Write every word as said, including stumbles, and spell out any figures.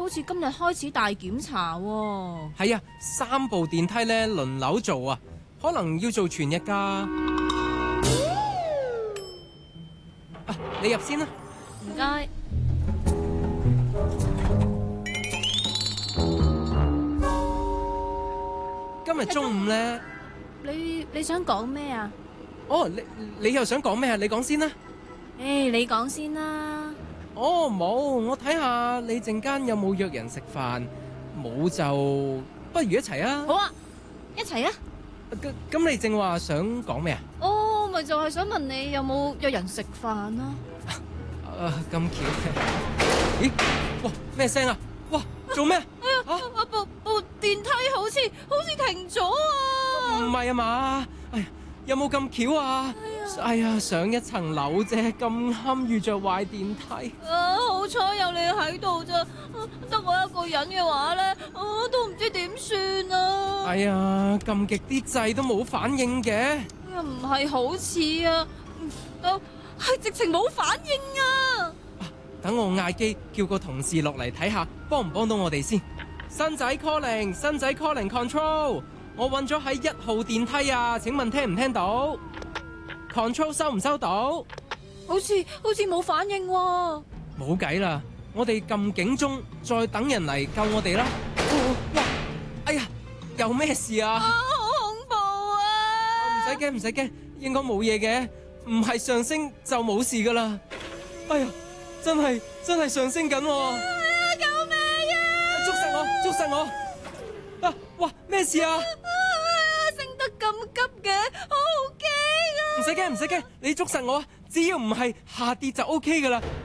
好似今日開始大檢查喎。 係啊，三部電梯咧輪流做啊，可能要做全日噶。啊，你入先啦。 唔該。 今日中午咧， 你你想講咩啊？ 哦，你你又想講咩啊？你講先啦。 誒，你講先啦。 哦，冇，我睇下你陣間有冇約人食飯，冇就不如一齊啊。 好啊，一齊啊。 咁咁，你正話想講咩啊？ 哦，咪就係想問你有冇約人食飯啊？ 啊，咁巧嘅。咦？哇，咩聲啊？哇，做咩？ 哎呀，啊部部電梯好似好似停咗啊！ 唔係啊嘛？哎呀，有冇咁巧啊？哎呀，上一層樓啫，咁啱遇着壞電梯。 啊，好彩有你喺度咋，得我一個人嘅話咧，我都唔知點算啊！ 哎呀，撳極啲掣都冇反應嘅。 哎呀，唔係好似啊，都係直情冇反應啊！ 等我嗌機叫個同事落嚟睇下，幫唔幫到我哋先。新仔 calling， 新仔 calling control， 我揾咗喺一號電梯啊，請問聽唔聽到 ？control 收唔收到？ 好似好似冇反應喎。 冇計啦，我哋撳警鐘，再等人嚟救我哋啦。哦，哇！哎呀，有咩事啊？ 啊，好恐怖啊！ 唔使驚，唔使驚，應該冇嘢嘅，唔係上升就冇事噶啦。哎呀，真係真係上升緊喎！ 啊，救命啊！ 捉實我，捉實我！啊，哇，咩事啊？ 啊，升得咁急嘅，我好驚啊！ 唔使驚，唔使驚，你捉實我啊！只要唔係下跌就 O K 噶啦，